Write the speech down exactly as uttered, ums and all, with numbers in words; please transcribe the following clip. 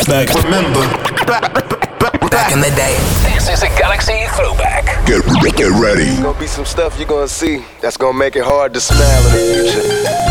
Back, remember. Back in the day. This is a Galaxy Throwback. Get, get ready. There's gonna be some stuff you're gonna see that's gonna make it hard to smile in the future.